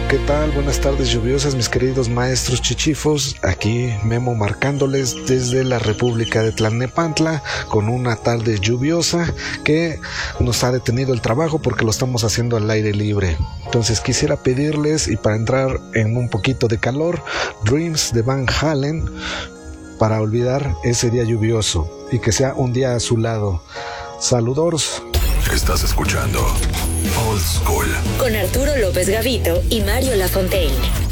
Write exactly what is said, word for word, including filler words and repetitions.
¿Qué tal? Buenas tardes lluviosas, mis queridos maestros chichifos. Aquí Memo marcándoles desde la República de Tlalnepantla con una tarde lluviosa que nos ha detenido el trabajo porque lo estamos haciendo al aire libre. Entonces quisiera pedirles, y para entrar en un poquito de calor, Dreams de Van Halen para olvidar ese día lluvioso y que sea un día a su lado. Saludos. Estás escuchando Old School con Arturo López Gavito y Mario Lafontaine.